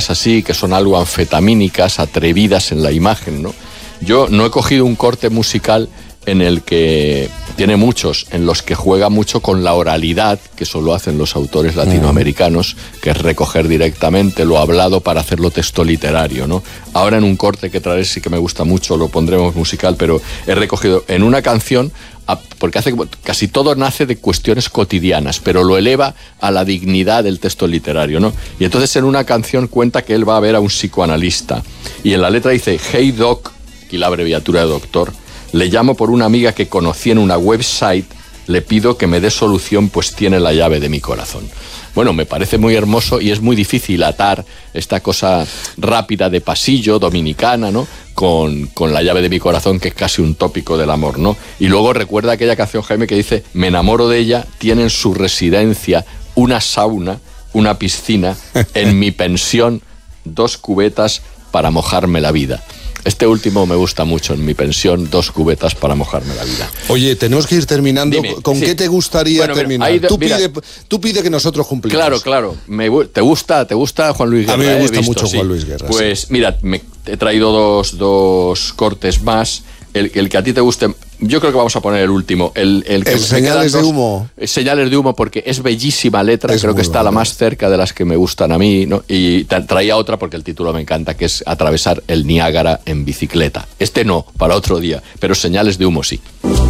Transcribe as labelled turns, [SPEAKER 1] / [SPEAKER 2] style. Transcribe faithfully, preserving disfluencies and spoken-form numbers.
[SPEAKER 1] canciones así, que son algo anfetamínicas, atrevidas en la imagen, ¿no? Yo no he cogido un corte musical en el que tiene muchos, en los que juega mucho con la oralidad, que solo hacen los autores latinoamericanos, que es recoger directamente lo hablado para hacerlo texto literario, ¿no? Ahora en un corte que traeré sí que me gusta mucho, lo pondremos musical, pero he recogido en una canción, porque hace casi todo nace de cuestiones cotidianas, pero lo eleva a la dignidad del texto literario, ¿no? Y entonces en una canción cuenta que él va a ver a un psicoanalista, y en la letra dice: Hey Doc, y la abreviatura de doctor, le llamo por una amiga que conocí en una website, le pido que me dé solución, pues tiene la llave de mi corazón. Bueno, me parece muy hermoso y es muy difícil atar esta cosa rápida de pasillo, dominicana, ¿no? Con, con la llave de mi corazón, que es casi un tópico del amor, ¿no? Y luego recuerda aquella canción, Jaime, que dice: me enamoro de ella, tiene en su residencia una sauna, una piscina, en mi pensión dos cubetas para mojarme la vida. Este último me gusta mucho, en mi pensión, dos cubetas para mojarme la vida.
[SPEAKER 2] Oye, tenemos que ir terminando.
[SPEAKER 1] Dime,
[SPEAKER 2] ¿Con
[SPEAKER 1] sí.
[SPEAKER 2] qué te gustaría
[SPEAKER 1] bueno,
[SPEAKER 2] terminar?
[SPEAKER 1] mira,
[SPEAKER 2] tú,
[SPEAKER 1] mira,
[SPEAKER 2] pide, tú pide que nosotros cumplimos.
[SPEAKER 1] Claro, claro. Me, ¿te, gusta, ¿Te gusta Juan Luis Guerra?
[SPEAKER 2] A mí me gusta
[SPEAKER 1] visto,
[SPEAKER 2] mucho
[SPEAKER 1] sí.
[SPEAKER 2] Juan Luis Guerra.
[SPEAKER 1] Pues
[SPEAKER 2] sí.
[SPEAKER 1] mira, me, he traído dos, dos cortes más. El, el que a ti te guste, yo creo que vamos a poner el último. El, el, que
[SPEAKER 2] el Señales de Humo.
[SPEAKER 1] Señales de Humo, porque es bellísima letra,
[SPEAKER 2] es
[SPEAKER 1] creo que está
[SPEAKER 2] bueno,
[SPEAKER 1] la más cerca de las que me gustan a mí, ¿no? Y traía otra porque el título me encanta, que es Atravesar el Niágara en bicicleta. Este no, para otro día, pero Señales de Humo sí.